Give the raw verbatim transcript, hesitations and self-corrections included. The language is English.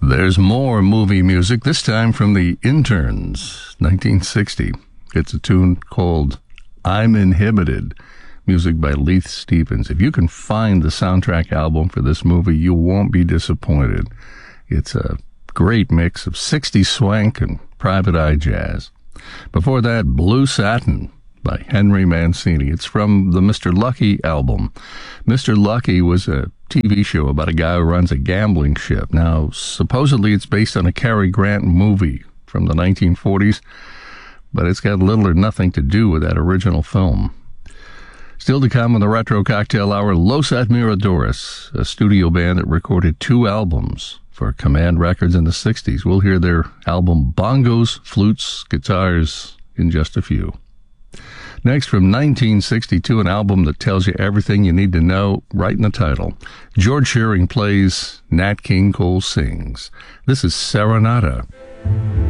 There's more movie music, this time from The Interns, nineteen sixty. It's a tune called I'm Inhibited, music by Leith Stevens. If you can find the soundtrack album for this movie, you won't be disappointed. It's a great mix of sixties swank and private eye jazz. Before that, Blue Satin by Henry Mancini. It's from the Mister Lucky album. Mister Lucky was a T V show about a guy who runs a gambling ship. Now, supposedly it's based on a Cary Grant movie from the nineteen forties, but it's got little or nothing to do with that original film. Still to come on the Retro Cocktail Hour, Los Admiradores, a studio band that recorded two albums for Command Records in the sixties. We'll hear their album Bongos, Flutes, Guitars in just a few. Next, from nineteen sixty-two, an album that tells you everything you need to know right in the title. George Shearing plays, Nat King Cole sings. This is Serenata.